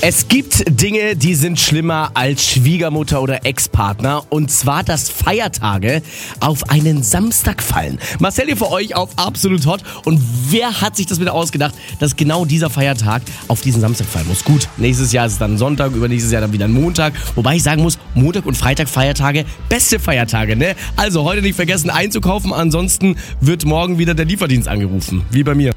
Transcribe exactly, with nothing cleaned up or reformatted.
Es gibt Dinge, die sind schlimmer als Schwiegermutter oder Ex-Partner. Und zwar, dass Feiertage auf einen Samstag fallen. Marcel hier für euch auf Absolut Hot. Und wer hat sich das wieder ausgedacht, dass genau dieser Feiertag auf diesen Samstag fallen muss? Gut, nächstes Jahr ist es dann Sonntag, übernächstes Jahr dann wieder ein Montag. Wobei ich sagen muss, Montag und Freitag Feiertage, beste Feiertage, ne? Also heute nicht vergessen einzukaufen, ansonsten wird morgen wieder der Lieferdienst angerufen. Wie bei mir.